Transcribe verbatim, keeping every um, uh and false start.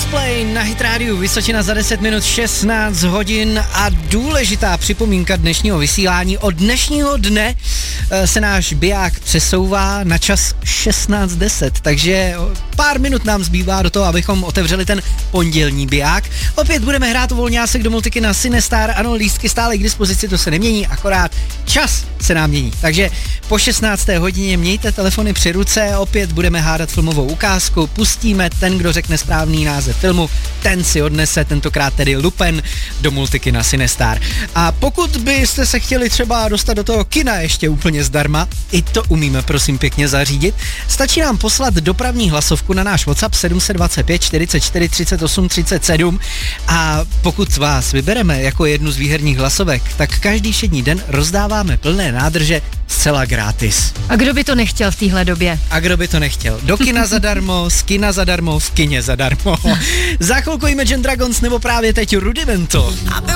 Play na Hit Radio Vysočina za deset minut šestnáct hodin a důležitá připomínka dnešního vysílání. Od dnešního dne se náš biják přesouvá na čas šestnáct deset, takže pár minut nám zbývá do toho, abychom otevřeli ten pondělní biják. Opět budeme hrát o volňásek do multiky na Cinestar, ano, lístky stále k dispozici, to se nemění, akorát čas se nám mění. Takže po šestnácté hodině mějte telefony při ruce, opět budeme hádat filmovou ukázku, pustíme ten, kdo řekne správný název filmu, ten si odnese tentokrát tedy Lupin do multiky na Cinestar. A pokud byste se chtěli třeba dostat do toho kina ještě úplně zdarma, i to umíme prosím pěkně zařídit, stačí nám poslat dopravní hlasovku na náš WhatsApp sedm set dvacet pět čtyřicet čtyři třicet osm třicet sedm a pokud vás vybereme jako jednu z výherních hlasovek, tak každý všední den rozdáváme plné nádrže zcela gratis. A kdo by to nechtěl v téhle době? A kdo by to nechtěl? Do kina zadarmo, z kina zadarmo, v kině zadarmo. Za chvilku Imagine Dragons nebo právě teď Rudimento.